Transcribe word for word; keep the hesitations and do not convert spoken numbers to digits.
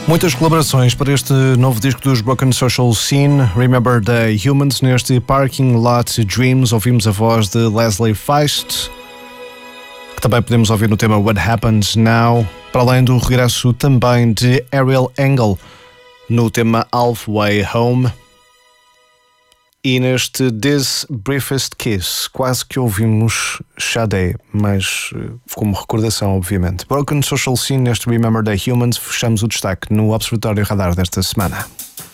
Muitas colaborações para este novo disco dos Broken Social Scene, Remember the Humans. Neste Parking Lot Dreams ouvimos a voz de Leslie Feist, que também podemos ouvir no tema What Happens Now, para além do regresso também de Ariel Engel no tema Halfway Home. E neste This Briefest Kiss quase que ouvimos Sade, mas como recordação, obviamente. Broken Social Scene neste Remember the Humans. Fechamos o destaque no Observatório Radar desta semana.